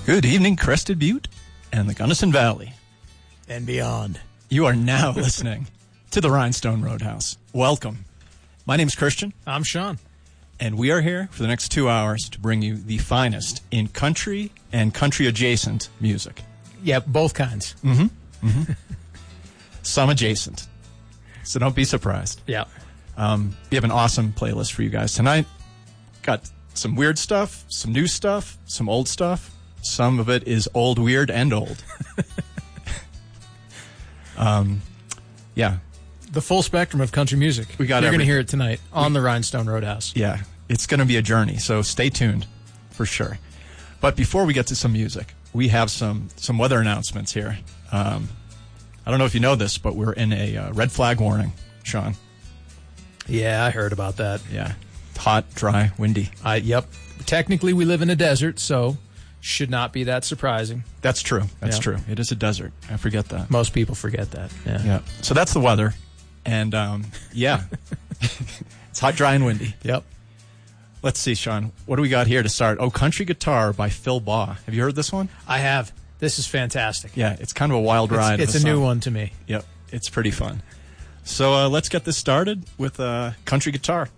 Good evening, Crested Butte and the Gunnison Valley. And beyond. You are now listening to the Rhinestone Roadhouse. Welcome. My name's Christian. I'm Sean. And we are here for the next 2 hours to bring you the finest in country and country-adjacent music. Yeah, both kinds. Some adjacent. So don't be surprised. Yeah. We have an awesome playlist for you guys tonight. Got some weird stuff, some new stuff, some old stuff. Some of it is old, weird, and old. Yeah. The full spectrum of country music. We got You're going to everything. hear it tonight on the Rhinestone Roadhouse. Yeah. It's going to be a journey, so stay tuned for sure. But before we get to some music, we have some weather announcements here. I don't know if you know this, but we're in a red flag warning, Sean. Yeah, I heard about that. Yeah. Hot, dry, windy. Yep. Technically, we live in a desert, so should not be that surprising. That's true. That's Yeah. true. It is a desert. I forget that. Most people forget that. Yeah. Yeah. So that's the weather. And, yeah. It's hot, dry, and windy. Yep. Let's see, Sean. What do we got here to start? Oh, Country Guitar by Phil Baugh. Have you heard this one? I have. This is fantastic. Yeah, it's kind of a wild ride. It's of a new song. one to me. Yep, it's pretty fun. So let's get this started with Country Guitar.